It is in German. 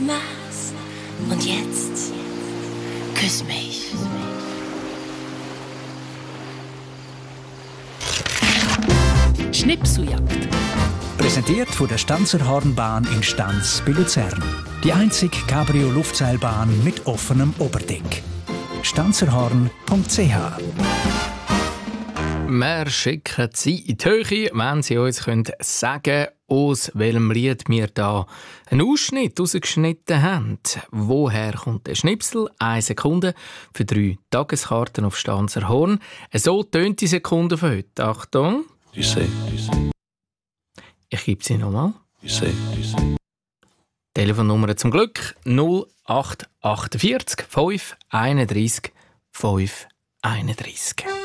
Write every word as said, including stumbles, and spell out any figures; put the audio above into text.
Christmas. Und jetzt küss mich. Schnipseljagd. Präsentiert von der Stanzer Hornbahn in Stanz bei Luzern. Die einzige Cabrio-Luftseilbahn mit offenem Oberdeck. stanzerhorn punkt c h. Wir schicken Sie in die Höhe, wenn Sie uns sagen können, aus welchem Lied wir da einen Ausschnitt rausgeschnitten haben. Woher kommt der Schnipsel? Eine Sekunde für drei Tageskarten auf Stanzer Horn. So tönt die Sekunde von heute. Achtung. Tu sais, tu sais. Ich gebe sie nochmal. Tu sais, tu sais. Telefonnummer zum Glück null acht acht vier fünf einunddreißig fünf einunddreißig.